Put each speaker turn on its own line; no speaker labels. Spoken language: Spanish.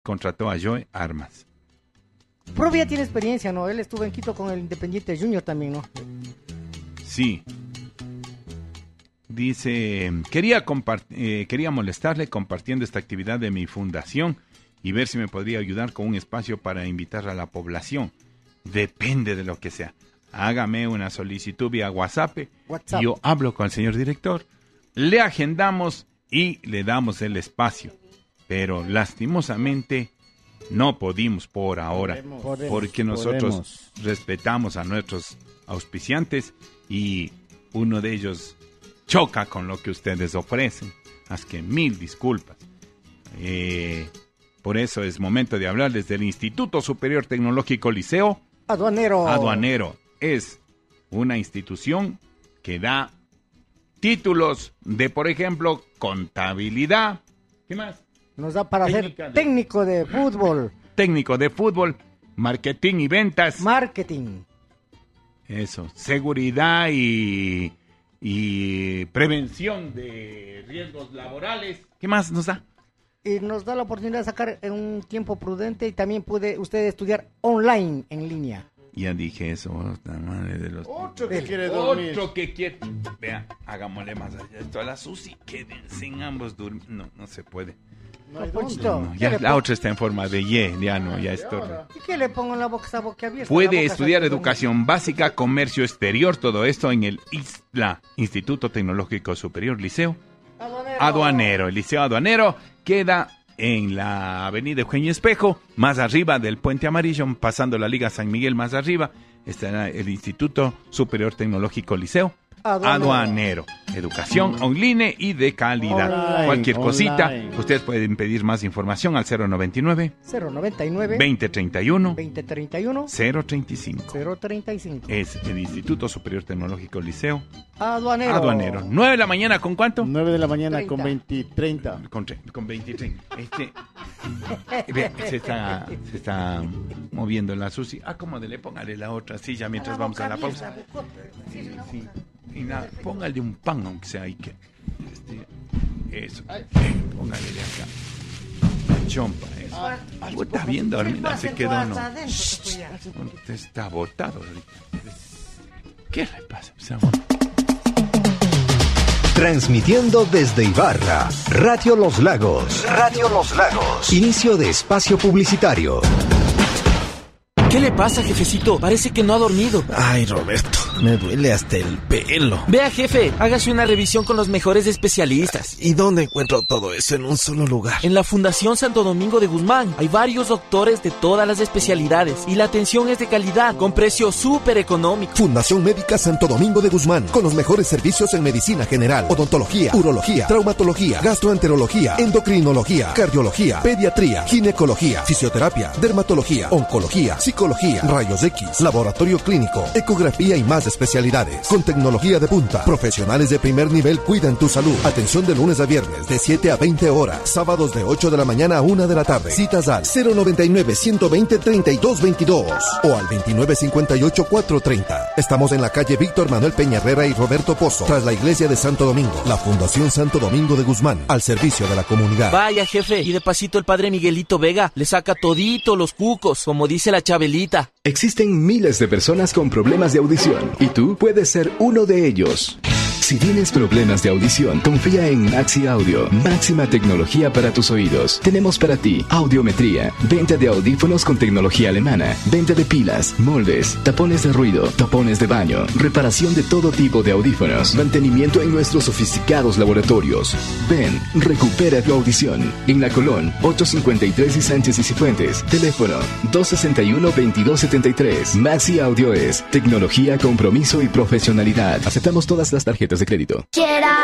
contrató a Joe Armas.
Prof ya tiene experiencia, ¿no? Él estuvo en Quito con el Independiente Junior también, ¿no?
Sí. Dice, quería molestarle compartiendo esta actividad de mi fundación y ver si me podría ayudar con un espacio para invitar a la población. Depende de lo que sea. Hágame una solicitud vía WhatsApp. Yo hablo con el señor director, le agendamos y le damos el espacio. Pero lastimosamente no pudimos por ahora, porque nosotros respetamos a nuestros auspiciantes y uno de ellos choca con lo que ustedes ofrecen. Así que 1000 disculpas. Por eso es momento de hablarles del Instituto Superior Tecnológico Liceo Aduanero. Es una institución que da títulos de, por ejemplo, contabilidad. ¿Qué más?
Nos da para ser técnico de fútbol.
Técnico de fútbol, marketing y ventas.
Marketing.
Eso, seguridad y prevención de riesgos laborales. ¿Qué más nos da?
Y nos da la oportunidad de sacar en un tiempo prudente y también puede usted estudiar online, en línea.
Ya dije eso, la madre de los...
Otro que quiere dormir.
Otro que quiere... Vea, hagámosle más allá esto a la Susi, quédense en ambos durmiendo. No se puede.
No,
ya la otra está en forma de ya no, ya es todo.
¿Y qué le pongo en la boca, esa boca abierta?
Puede estudiar educación básica, comercio exterior, todo esto en el ISLA, Instituto Tecnológico Superior Liceo Aduanero. El Liceo Aduanero queda en la avenida Eugenio Espejo, más arriba del Puente Amarillo, pasando la Liga San Miguel más arriba, está el Instituto Superior Tecnológico Liceo Aduanero. Educación online y de calidad. Cualquier cosita, ustedes pueden pedir más información al 099 2031 035. Es el Instituto Superior Tecnológico Liceo Aduanero. 9 de la mañana, ¿con cuánto?
9 de la mañana con 30.
Con 23. Se está moviendo la Susi. Acomódele, póngale la otra silla mientras vamos a la pausa. Sí. Y nada, póngale un pan, aunque sea ahí que... eso. Póngale de acá. Chompa, eso. Está bien dormida, se quedó, ¿no? Usted está botado ahorita. ¿Qué le pasa?
Transmitiendo desde Ibarra, Radio Los Lagos. Inicio de espacio publicitario.
¿Qué le pasa, jefecito? Parece que no ha dormido.
Ay, Roberto, me duele hasta el pelo.
Vea, jefe, hágase una revisión con los mejores especialistas.
¿Y dónde encuentro todo eso en un solo lugar?
En la Fundación Santo Domingo de Guzmán. Hay varios doctores de todas las especialidades y la atención es de calidad, con precio súper económico.
Fundación Médica Santo Domingo de Guzmán, con los mejores servicios en medicina general, odontología, urología, traumatología, gastroenterología, endocrinología, cardiología, pediatría, ginecología, fisioterapia, dermatología, oncología, psicología, rayos X, laboratorio clínico, ecografía y más especialidades. Con tecnología de punta, profesionales de primer nivel cuidan tu salud. Atención de lunes a viernes de 7 a 20 horas, sábados de 8 de la mañana a 1 de la tarde. Citas al 099-120-3222 o al 2958-430. Estamos en la calle Víctor Manuel Peña Herrera y Roberto Pozo, tras la iglesia de Santo Domingo. La Fundación Santo Domingo de Guzmán, al servicio de la comunidad.
Vaya, jefe, y de pasito el padre Miguelito Vega le saca todito los cucos, como dice la Chabelita.
Existen miles de personas con problemas de audición y tú puedes ser uno de ellos. Si tienes problemas de audición, confía en Maxi Audio. Máxima tecnología para tus oídos. Tenemos para ti audiometría, venta de audífonos con tecnología alemana, venta de pilas, moldes, tapones de ruido, tapones de baño, reparación de todo tipo de audífonos, mantenimiento en nuestros sofisticados laboratorios. Ven, recupera tu audición. En La Colón, 853 y Sánchez y Cifuentes. Teléfono 261-2273. Maxi Audio es tecnología, compromiso y profesionalidad. Aceptamos todas las tarjetas de crédito.